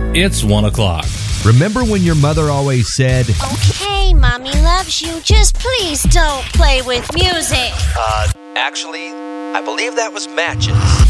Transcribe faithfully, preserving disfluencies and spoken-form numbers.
It's one o'clock. Remember when your mother always said, "Okay, Mommy loves you, just please don't play with music." Uh, actually, I believe that was matches.